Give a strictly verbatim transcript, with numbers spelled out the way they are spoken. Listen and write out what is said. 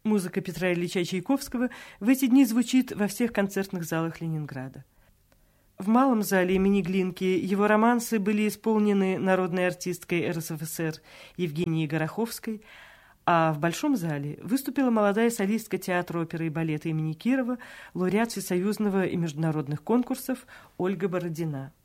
Музыка Петра Ильича Чайковского в эти дни звучит во всех концертных залах Ленинграда. В малом зале имени Глинки его романсы были исполнены народной артисткой эр эс эф эс эр Евгенией Гороховской, а в большом зале выступила молодая солистка театра оперы и балета имени Кирова, лауреат всесоюзного и международных конкурсов Ольга Бородина.